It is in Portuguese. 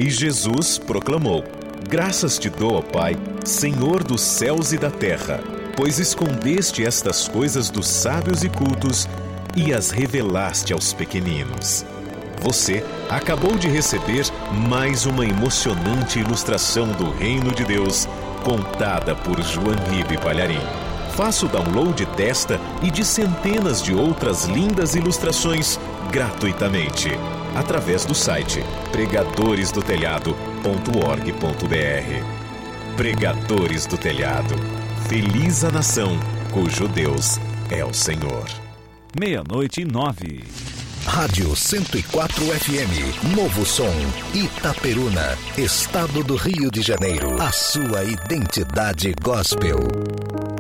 E Jesus proclamou: Graças te dou, ó Pai, Senhor dos céus e da terra, pois escondeste estas coisas dos sábios e cultos e as revelaste aos pequeninos. Você acabou de receber mais uma emocionante ilustração do Reino de Deus, contada por João Ribe Palharim. Faça o download desta e de centenas de outras lindas ilustrações gratuitamente, através do site pregadoresdotelhado.org.br. Pregadores do Telhado. Feliz a nação cujo Deus é o Senhor. 00:09. Rádio 104 FM, Novo Som, Itaperuna, Estado do Rio de Janeiro. A sua identidade gospel.